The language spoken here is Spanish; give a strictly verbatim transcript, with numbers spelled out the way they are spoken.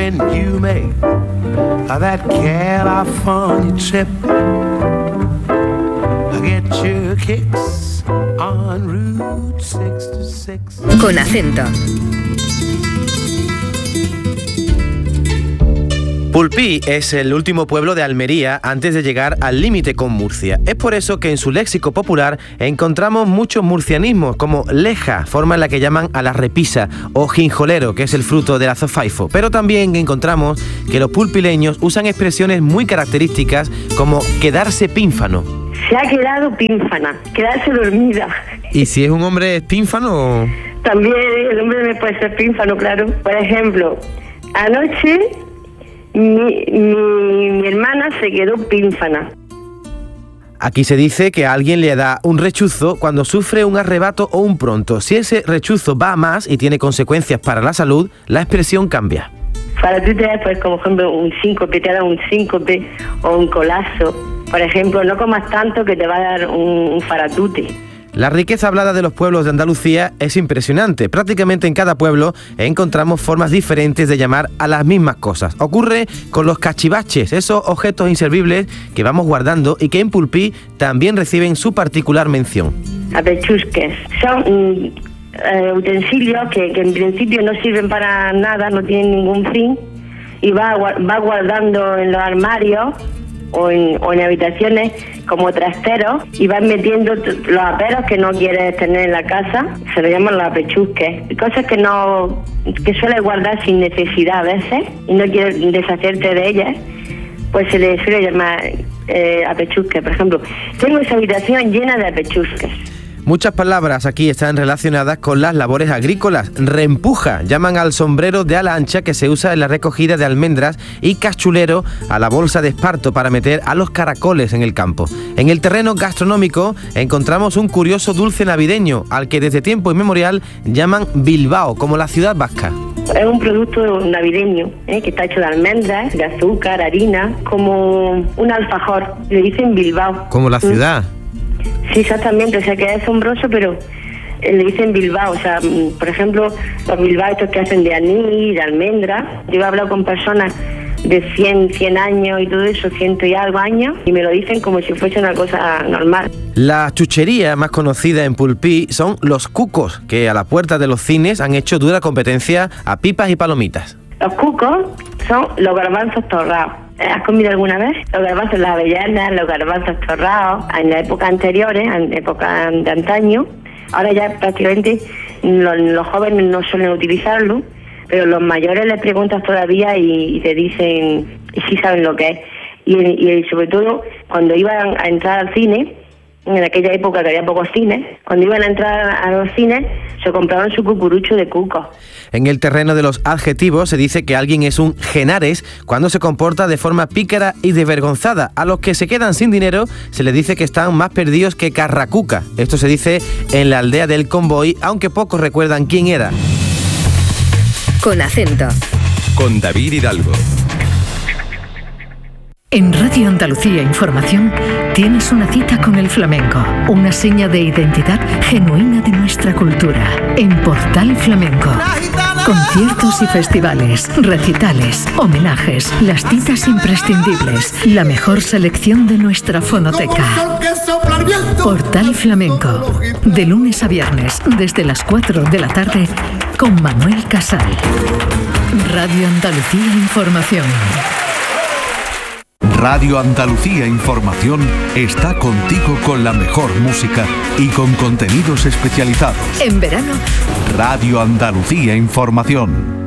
when you make that California trip. Get your kicks on Route sesenta y seis. Con acento. Pulpí es el último pueblo de Almería antes de llegar al límite con Murcia. Es por eso que en su léxico popular encontramos muchos murcianismos, como leja, forma en la que llaman a la repisa, o ginjolero, que es el fruto del azofaifo. Pero también encontramos que los pulpileños usan expresiones muy características como quedarse pínfano. Se ha quedado pínfana, quedarse dormida. ¿Y si es un hombre es pínfano? También el hombre me puede ser pínfano, claro. Por ejemplo, anoche mi, mi, mi hermana se quedó pínfana. Aquí se dice que a alguien le da un rechuzo cuando sufre un arrebato o un pronto. Si ese rechuzo va a más y tiene consecuencias para la salud, la expresión cambia. Para tú te das, pues, como ejemplo, un síncope, te da un síncope o un colapso. Por ejemplo, no comas tanto que te va a dar un, un faratute. La riqueza hablada de los pueblos de Andalucía es impresionante. Prácticamente en cada pueblo encontramos formas diferentes de llamar a las mismas cosas. Ocurre con los cachivaches, esos objetos inservibles que vamos guardando y que en Pulpí también reciben su particular mención. Apechusques. Son mm, eh, utensilios que, que en principio no sirven para nada, no tienen ningún fin, y va, va guardando en los armarios o en, o en habitaciones como trasteros, y vas metiendo t- los aperos que no quieres tener en la casa, se le llaman los apechusques, cosas que no que sueles guardar sin necesidad a veces y no quieres deshacerte de ellas, pues se le suele llamar eh, apechusques. Por ejemplo, tengo esa habitación llena de apechusques. Muchas palabras aquí están relacionadas con las labores agrícolas. Reempuja, llaman al sombrero de ala ancha que se usa en la recogida de almendras, y cachulero a la bolsa de esparto para meter a los caracoles en el campo. En el terreno gastronómico encontramos un curioso dulce navideño al que desde tiempo inmemorial llaman Bilbao, como la ciudad vasca. Es un producto navideño, ¿eh? que está hecho de almendras, de azúcar, harina, como un alfajor. Le dicen Bilbao. Como la ciudad. ¿Mm? Sí, exactamente, o sea que es asombroso, pero eh, le dicen Bilbao, o sea, por ejemplo, los Bilbao estos que hacen de anís, de almendra. Yo he hablado con personas de cien, cien años y todo eso, ciento y algo años, y me lo dicen como si fuese una cosa normal. La chuchería más conocida en Pulpí son los cucos, que a la puerta de los cines han hecho dura competencia a pipas y palomitas. Los cucos son los garbanzos torrados. ¿Has comido alguna vez? Los garbanzos, las avellanas, los garbanzos torrados, en las épocas anteriores, en épocas de antaño. Ahora ya prácticamente los, los jóvenes no suelen utilizarlo, pero los mayores les preguntas todavía y, y te dicen, y sí saben lo que es. Y, y sobre todo, cuando iban a entrar al cine, en aquella época que había pocos cines, cuando iban a entrar a los cines, se compraban su cucurucho de cuco. En el terreno de los adjetivos se dice que alguien es un genares cuando se comporta de forma pícara y desvergonzada. A los que se quedan sin dinero se les dice que están más perdidos que carracuca. Esto se dice en la aldea del Convoy, aunque pocos recuerdan quién era. Con acento. Con David Hidalgo. En Radio Andalucía Información tienes una cita con el flamenco, una seña de identidad genuina de nuestra cultura. En Portal Flamenco, conciertos y festivales, recitales, homenajes, las citas imprescindibles, la mejor selección de nuestra fonoteca. Portal Flamenco, de lunes a viernes, desde las cuatro de la tarde, con Manuel Casal. Radio Andalucía Información. Radio Andalucía Información está contigo con la mejor música y con contenidos especializados. En verano, Radio Andalucía Información.